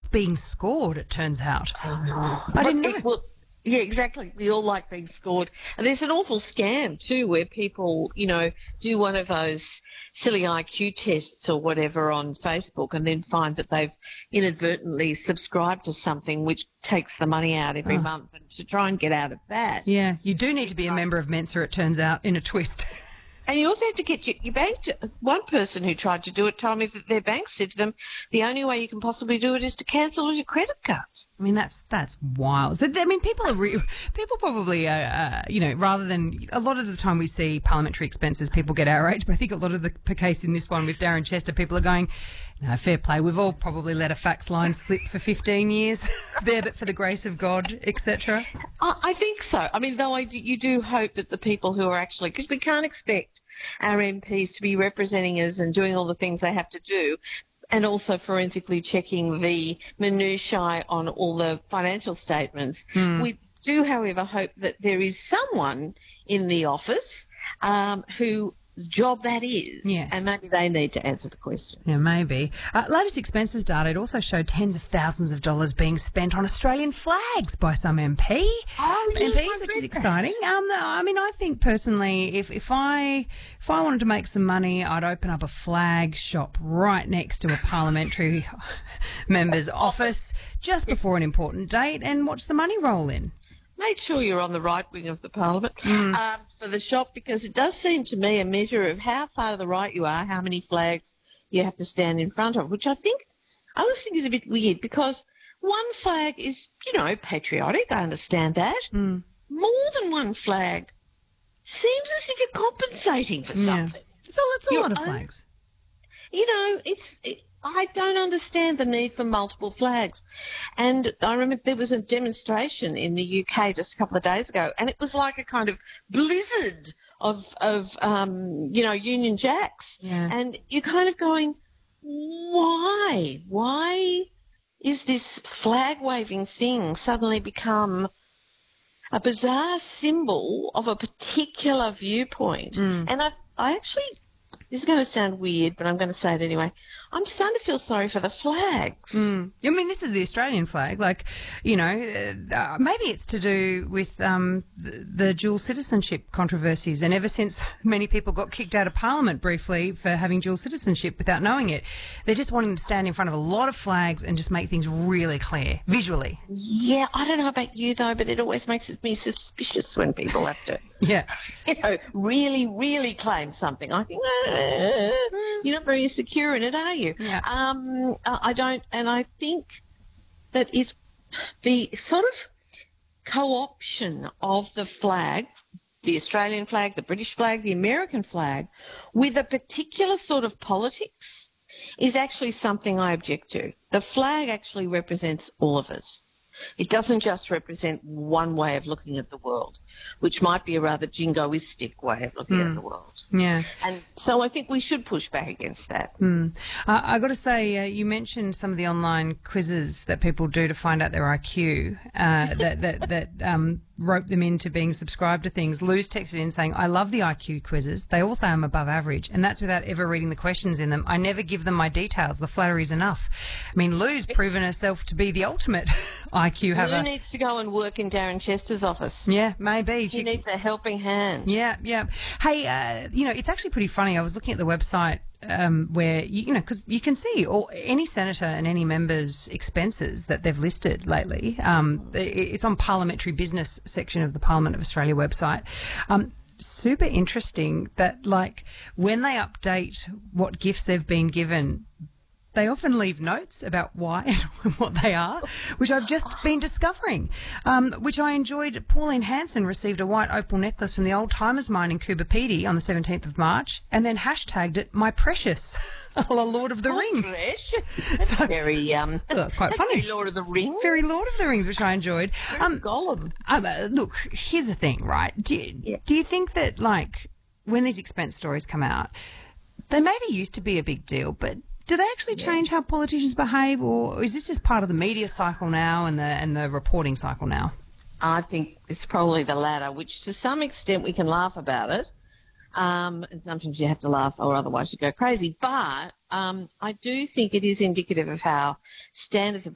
like being scored, it turns out. I didn't know. Well, yeah, exactly. We all like being scored. And there's an awful scam too where people, do one of those silly IQ tests or whatever on Facebook and then find that they've inadvertently subscribed to something which takes the money out every month, and to try and get out of that. Yeah, you do need to be a member of Mensa, it turns out, in a twist. And you also have to get your bank. One person who tried to do it told me that their bank said to them, the only way you can possibly do it is to cancel all your credit cards. I mean, that's wild. So, I mean, people probably, rather than a lot of the time we see parliamentary expenses, people get outraged. But I think a lot of the case in this one with Darren Chester, people are going, no, fair play. We've all probably let a fax line slip for 15 years there, but for the grace of God, etc. I think so. I mean, though you do hope that the people who are actually, because we can't expect our MPs to be representing us and doing all the things they have to do, and also forensically checking the minutiae on all the financial statements. We do, however, hope that there is someone in the office whose job that is. Yes. And maybe they need to answer the question. Yeah, maybe. Latest expenses data, it also showed tens of thousands of dollars being spent on Australian flags by some MPs, which is exciting. I mean, I think personally, if I wanted to make some money, I'd open up a flag shop right next to a parliamentary member's office just before an important date and watch the money roll in. Make sure you're on the right wing of the parliament for the shop, because it does seem to me a measure of how far to the right you are, how many flags you have to stand in front of, which I always think is a bit weird, because one flag is, patriotic. I understand that. More than one flag seems as if you're compensating for something. It's a lot of flags. I don't understand the need for multiple flags. And I remember there was a demonstration in the UK just a couple of days ago, and it was like a kind of blizzard of Union Jacks. Yeah. And you're kind of going, why? Why is this flag-waving thing suddenly become a bizarre symbol of a particular viewpoint? And I actually, this is going to sound weird, but I'm going to say it anyway, I'm starting to feel sorry for the flags. I mean, this is the Australian flag. Maybe it's to do with the dual citizenship controversies. And ever since many people got kicked out of Parliament briefly for having dual citizenship without knowing it, they're just wanting to stand in front of a lot of flags and just make things really clear visually. Yeah, I don't know about you, though, but it always makes me suspicious when people have to, really, really claim something. I think, you're not very secure in it, are you? Yeah. I don't, and I think that it's the sort of co-option of the flag, the Australian flag, the British flag, the American flag, with a particular sort of politics is actually something I object to. The flag actually represents all of us. It doesn't just represent one way of looking at the world, which might be a rather jingoistic way of looking at the world. Yeah. And so I think we should push back against that. I got to say, you mentioned some of the online quizzes that people do to find out their IQ that rope them into being subscribed to things. Lou's texted in saying, I love the IQ quizzes. They all say I'm above average, and that's without ever reading the questions in them. I never give them my details. The flattery's enough. I mean, Lou's proven herself to be the ultimate IQ haver. Lou needs to go and work in Darren Chester's office. Yeah, maybe. She needs a helping hand. Yeah. Hey, it's actually pretty funny. I was looking at the website where, because you can see any senator and any member's expenses that they've listed lately. It's on parliamentary business section of the Parliament of Australia website. Super interesting that, when they update what gifts they've been given, they often leave notes about why and what they are, which I've just been discovering, which I enjoyed. Pauline Hanson received a white opal necklace from the Old Timers Mine in Coober Pedy on the 17th of March and then hashtagged it My Precious, a la Lord of the Rings. That's very, that's quite funny. Very Lord of the Rings. Very Lord of the Rings, which I enjoyed. Gollum. Look, here's the thing, right? Do you think that, when these expense stories come out, they maybe used to be a big deal, but do they actually change how politicians behave, or is this just part of the media cycle now and the reporting cycle now? I think it's probably the latter, which to some extent we can laugh about it. And sometimes you have to laugh or otherwise you go crazy. But I do think it is indicative of how standards of